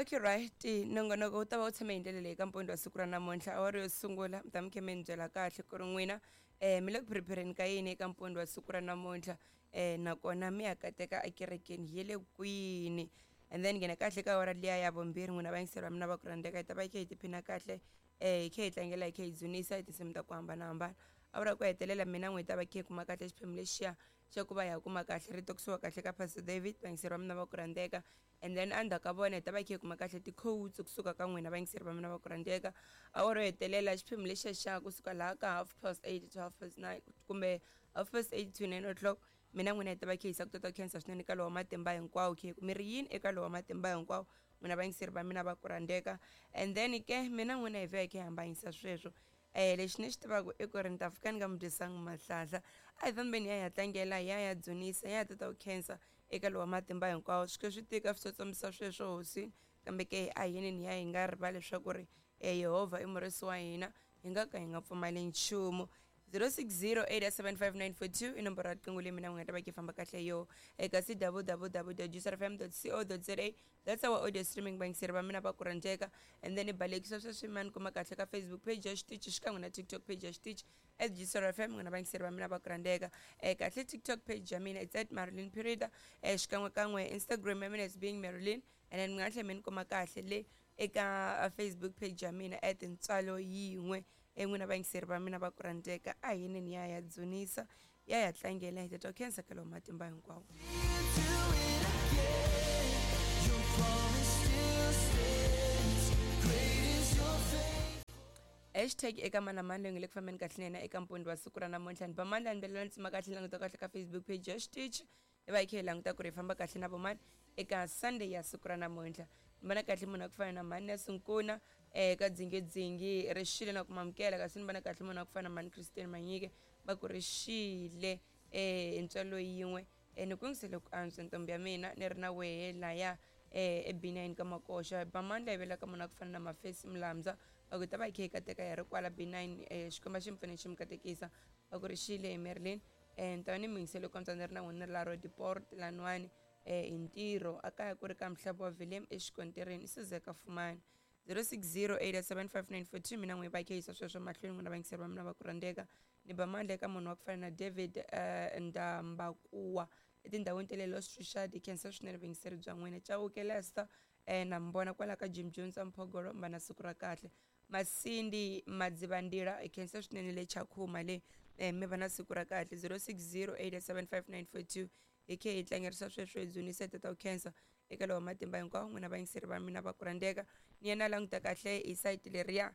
Okay, right. Nongonoko u ta va u tshame hi ndlela leyi ka mpundwa siku ra namuntlha awara yo sungula mi ta mi khe mi ni byela kahle ku ri n'wina mi le ku phiriphireni ka yini eka mpundwa siku ra namuntlha nakona mi ya kateka ekerekeni hi le kwini and then nghena kahle ka awara liya ya vumbirhi n'wina va yingiseri va mina va ku rhandzeka hi ta va hi khe hi tiphina kahle hi khe hi tlangela hi khe hi dzunisa hi tinsimu ta ku hambanahambana awara ku hetelela mina n'wi ta va khe hi kuma kahle xiphemu lexiya xa ku va hi ya kuma kahle ri to kusuka kahle ka pastor David vayingiseri va mina va ku rhandzeka and then endzhaku ka vona hi ta va hi khe hi kuma kahle ti-codes kusuka ka n'wina vayingiseri va mina va ku rhandzeka awara yo hetelela xiphemu lexiya xa kusuka laha ka 8:30 to 9:30 kumbe 8:30 to 9 o'clock mina n'wina hi ta va khe hi yisa ku tota khensa swinene eka lowa matimba hinkwawo khe mi ri yini eka lowa matimba hinkwawo n'wina vayingiseri va mina va ku rhandzeka and then ke mina n'wina hi vhe hi khe hi hambanyisa sweswo lexi ni xi tivaka i ku ri ni ta fika ni nga mi dyisangi mahlahla a hi fambeni hi ya tlangela hi ya dzunisa hi ya tota ku khensa eka lowa matimba hinkwawo swi khe swi tika swi tsotsomisa sweswo hosini kambe ke a hi yini hi ya hi nga rivali leswaku ri yehovha i murisi wa hina hi nga ka hi nga pfumali nchumu 06087594 i nomboro ya riqingho leyi mina n'wi nga ta va ke famba kahle yo kasi www.juicerfm.co.za that's our audio streaming vayingiseri va mina va ku rhandzeka and then i balekisa sweswi ma ni kuma kahle ka Facebook page ya xitichi xikan'we na TikTok page ya xitichi at Juicer FM n'wina vayingiseri va mina va ku rhandzeka kahle TikTok page ya mina it's at Marilyn Purita xikan'we Instagram ya mina is being Marilyn and then mi nga tlhela mi ni kuma kahle le eka Facebook page ya mina at Ntswalo Yin'we n'wina vayingiseri va mina va ku rhandzeka a hi yinini ya dzunisa ya tlangela hi ta khensa ka lowu matimba hinkwawo hashtag eka manamani leyi nge le ku fambeni kahle nena eka mpundwa wa siku ra namuntlha ni vamani lani velela ntsima kahle languta kahle ka Facebook page ya xitichi i va hi khe hi languta ku ri hi famba kahle na vomani eka Sunday ya siku ra namuntlha ni vona kahle munhu a ku fana na mani ya sinkuna ka dzingidzingi ri xile na ku mamukela kasi ni vona kahle munhu a ku fana na mani Christine Manyike va ku ri xile Ntswalo Yin'we ni ku yingisele ku antswa ntombi ya mina ni ri na wehe laya B9 ka Makosha vamani la velaka munhu a ku fana na Mafesi Mlamza va ku ta va hi khe hi kateka hi ri kwala B9 xikomba xi mi pfune xi mi katekisa va ku ri xile Marilyn ni ta va ni mi yingisele ku antswa ni ri na n'wina ni ri la Rodiport laniwani hi ntirho a kaya ku ri ka Mhlabo wa Willem exikontireni i Sizeka Fumani 06087594 mina n'wi va khe yisa sweswo mahlweni n'wina vayingiseri va mina va ku rhandzeka ni ba mandla eka munhu wa ku fana na David Ndambakuwa etindhawini ta le Lost Richard khensa swinene vayingiseri bya n'wina Chauke Lester na mi vona kwala ka Jim Jones Mphogolo mba na siku ra kahle Masindi Madzivandira khensa swinene le Chakhuma le mi va na siku ra kahle 06087594 hi khe hi tlangerisa sweswo hi dzunisa ta ku khensa eka lowa matimba hinkwawo n'wina vayingiseri va mina va ku rhandzeka ni yena languta kahle hi site leriya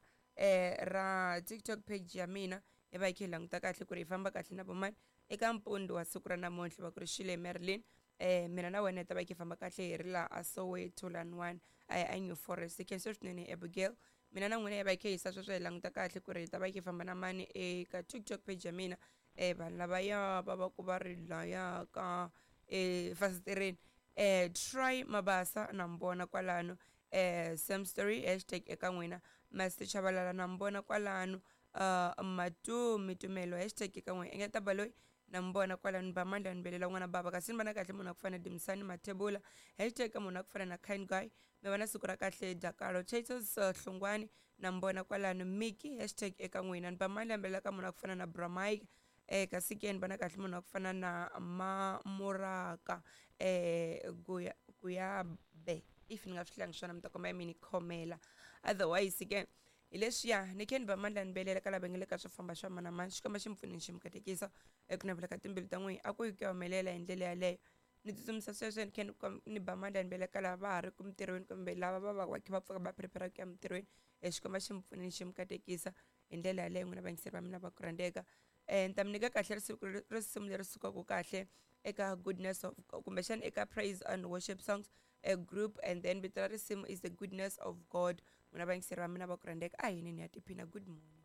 ra TikTok page ya mina hi va hi khe hi languta kahle ku ri hi famba kahle na vomani eka mpundwa wa siku ra namuntlha va ku ri xile Marilyn mina na wena hi ta va hi khe hi famba kahle hi ri laha a Soweto laniwani a New Forest hi khensa swinene Abigail mina na n'wina hi va hi khe hi yisa sweswo hi languta kahle ku ri hi ta va hi khe hi famba na mani eka TikTok page ya mina vanhu lavaya va va ku va ri laya ka fasitireni try mabasa na mbona kwalano Sam Story hashtag eka n'wina Master Chabalala na mbona kwalano Matumi Tumelo hashtag eka n'wina engeta baloyi na mbona kwalano ba mandla ni belela n'wana baba kasi ni vana kahle munhu a ku fana Dimsani Mathebula hashtag munhu a ku fana na Kind Guy mi vana siku ra kahle Dakaro Chatos Hlungwani na mbona kwalano Mickey hashtag eka n'wina ni ba mandla ni belela ka munhu a ku fana na Bramike kasi ke ni vona kahle munhu wa ku fana na Muraka Guyabe if ni nga swi hlangi swona mi ta komba ya mini khomela otherwise ke hi leswiya ni khe ni va mandla ni belela ka lava nge le ka swifamba swa mani na mani xikomba xi mi pfuneni xi mi katekisa eku navela ka timbilu ta n'wina a ku yi ku ya humelela hi ndlela yaleyo ni tsutsumisa sweswo ni khe ni ba mandla ni belela ka lava va ha ri ku mintirhweni kumbe lava va va khe va pfuka va prepare ku ya mintirhweni xikomba xi mi pfuneni xi mi katekisa hi ndlela yaleyo n'wina vayingiseri va mina va ku rhandzeka ni ta mi nyika kahle risimu leri sukaka kahle eka goodness of kumbexana eka praise and worship songs a group and then vito ra risimu is the goodness of God n'wina vayingiseri va mina va ku rhandzeka a hi yini ni ya tiphina good morning